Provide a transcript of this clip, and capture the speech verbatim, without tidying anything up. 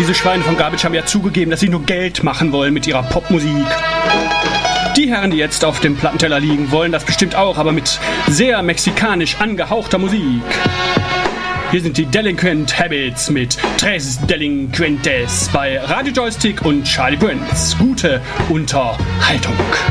Diese Schweine von Garbage haben ja zugegeben, dass sie nur Geld machen wollen mit ihrer Popmusik. Die Herren, die jetzt auf dem Plattenteller liegen, wollen das bestimmt auch, aber mit sehr mexikanisch angehauchter Musik. Hier sind die Delinquent Habits mit Tres Delinquentes bei Radio Joystick und Charlie Prince. Gute Unterhaltung.